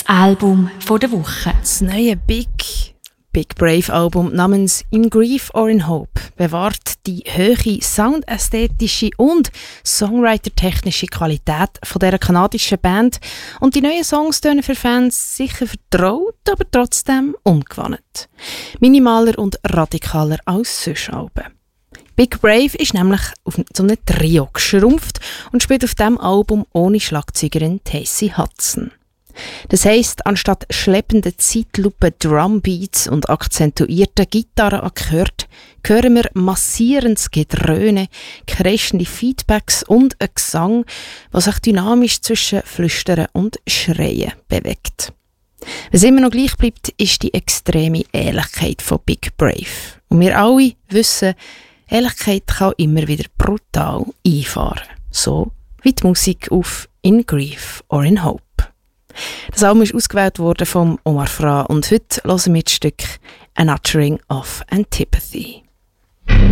Das Album von der Woche. Das neue Big Brave Album namens In Grief or in Hope bewahrt die hohe soundästhetische und songwriter-technische Qualität von dieser kanadischen Band und die neuen Songs tönen für Fans sicher vertraut, aber trotzdem ungewohnt. Minimaler und radikaler als sonst Alben. Big Brave ist nämlich auf so einem Trio geschrumpft und spielt auf diesem Album ohne Schlagzeugerin Tacy Hudson. Das heisst, anstatt schleppenden Zeitlupen-Drumbeats und akzentuierten Gitarrenakkord hören wir massierendes Gedröhne, kreischende Feedbacks und einen Gesang, der sich dynamisch zwischen Flüstern und Schreien bewegt. Was immer noch gleich bleibt, ist die extreme Ehrlichkeit von Big Brave. Und wir alle wissen, Ehrlichkeit kann immer wieder brutal einfahren. So wie die Musik auf In Grief or in Hope. Das Album ist ausgewählt worden von Omar Fra und heute hören wir das Stück An Uttering of Antipathy.